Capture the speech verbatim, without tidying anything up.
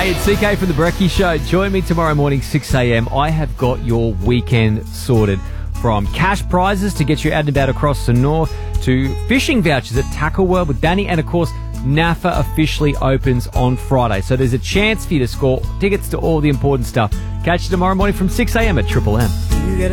Hey, it's C K from The Brekkie Show. Join me tomorrow morning, six a.m. I have got your weekend sorted. From cash prizes to get you out and about across the north to fishing vouchers at Tackle World with Danny. And, of course, NAFA officially opens on Friday. So there's a chance for you to score tickets to all the important stuff. Catch you tomorrow morning from six a.m. at Triple M.